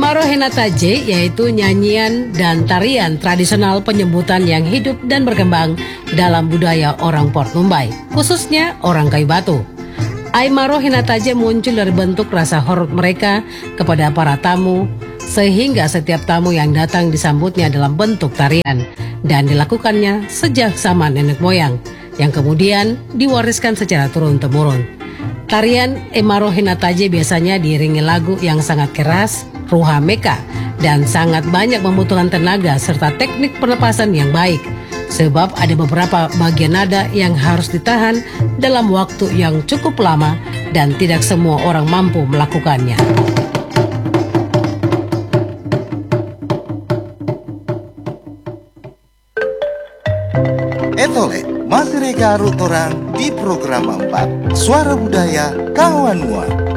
Maro Henataje yaitu nyanyian dan tarian tradisional penyambutan yang hidup dan berkembang dalam budaya orang Port Mumbai, khususnya orang Kayu Batu. Maro Henataje muncul dari bentuk rasa hormat mereka kepada para tamu, sehingga setiap tamu yang datang disambutnya dalam bentuk tarian dan dilakukannya sejak zaman nenek moyang, yang kemudian diwariskan secara turun-temurun. Tarian Maro Henataje biasanya diiringi lagu yang sangat keras, ruha meka, dan sangat banyak membutuhkan tenaga serta teknik pernapasan yang baik, sebab ada beberapa bagian nada yang harus ditahan dalam waktu yang cukup lama dan tidak semua orang mampu melakukannya. Etole, masih reka orang di program 4 Suara Budaya Kawan Mua.